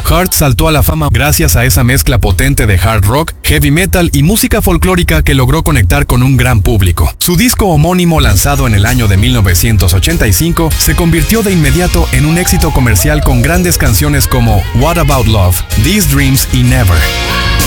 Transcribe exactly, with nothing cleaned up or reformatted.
Heart saltó a la fama gracias a esa mezcla potente de hard rock, heavy metal y música folclórica que logró conectar con un gran público. Su disco homónimo, lanzado en el año de mil novecientos ochenta y cinco, se convirtió de inmediato en un éxito comercial con grandes canciones como What About Love, These Dreams y Never.